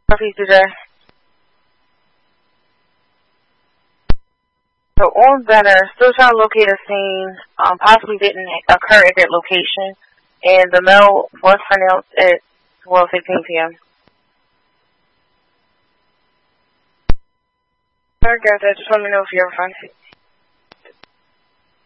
Please do that. So on Benner, still trying to locate a scene, possibly didn't occur at that location, and the mail was pronounced at 12:15 p.m. Alright guys, just let me know if you're fine.